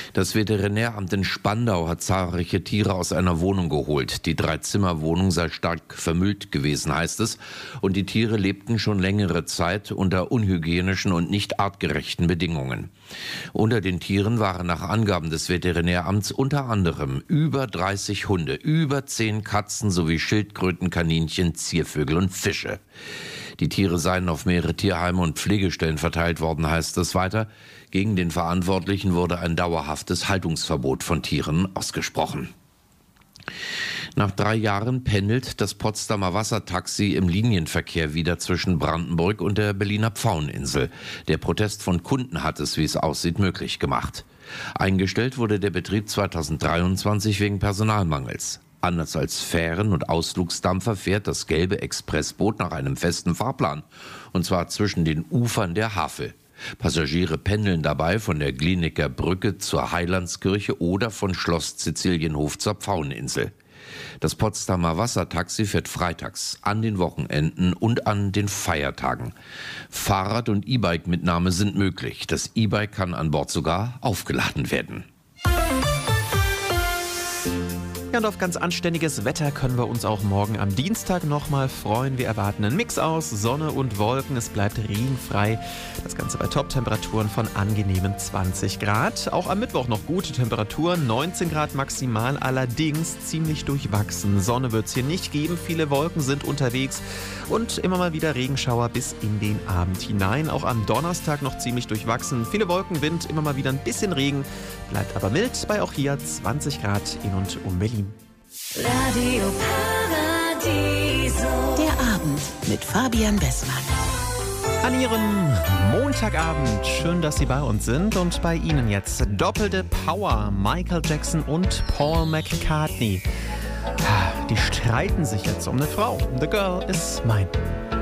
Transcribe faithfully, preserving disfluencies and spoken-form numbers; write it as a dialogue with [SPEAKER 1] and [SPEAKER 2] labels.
[SPEAKER 1] Das Veterinäramt in Spandau hat zahlreiche Tiere aus einer Wohnung geholt. Die Dreizimmerwohnung sei stark vermüllt gewesen, heißt es. Und die Tiere lebten schon längere Zeit unter unhygienischen und nicht artgerechten Bedingungen. Unter den Tieren waren nach Angaben des Veterinäramts unter anderem über dreißig Hunde, über zehn Katzen sowie Schildkröten, Kaninchen, Ziervögel und Fische. Die Tiere seien auf mehrere Tierheime und Pflegestellen verteilt worden, heißt es weiter. Gegen den Verantwortlichen wurde ein dauerhaftes Haltungsverbot von Tieren ausgesprochen. Nach drei Jahren pendelt das Potsdamer Wassertaxi im Linienverkehr wieder zwischen Brandenburg und der Berliner Pfaueninsel. Der Protest von Kunden hat es, wie es aussieht, möglich gemacht. Eingestellt wurde der Betrieb zweitausenddreiundzwanzig wegen Personalmangels. Anders als Fähren und Ausflugsdampfer fährt das gelbe Expressboot nach einem festen Fahrplan, und zwar zwischen den Ufern der Havel. Passagiere pendeln dabei von der Glienicker Brücke zur Heilandskirche oder von Schloss Sizilienhof zur Pfaueninsel. Das Potsdamer Wassertaxi fährt freitags, an den Wochenenden und an den Feiertagen. Fahrrad- und E-Bike-Mitnahme sind möglich. Das E-Bike kann an Bord sogar aufgeladen werden.
[SPEAKER 2] Ja, und auf ganz anständiges Wetter können wir uns auch morgen am Dienstag nochmal freuen. Wir erwarten einen Mix aus Sonne und Wolken. Es bleibt regenfrei. Das Ganze bei Top-Temperaturen von angenehmen zwanzig Grad. Auch am Mittwoch noch gute Temperaturen, neunzehn Grad maximal, allerdings ziemlich durchwachsen. Sonne wird es hier nicht geben, viele Wolken sind unterwegs und immer mal wieder Regenschauer bis in den Abend hinein. Auch am Donnerstag noch ziemlich durchwachsen. Viele Wolken, Wind, immer mal wieder ein bisschen Regen. Bleibt aber mild bei auch hier zwanzig Grad in und um Berlin.
[SPEAKER 3] Radio Paradiso.
[SPEAKER 4] Der Abend mit Fabian Bessmann.
[SPEAKER 2] An Ihrem Montagabend, schön, dass Sie bei uns sind und bei Ihnen jetzt doppelte Power, Michael Jackson und Paul McCartney. Die streiten sich jetzt um eine Frau. The Girl is Mine.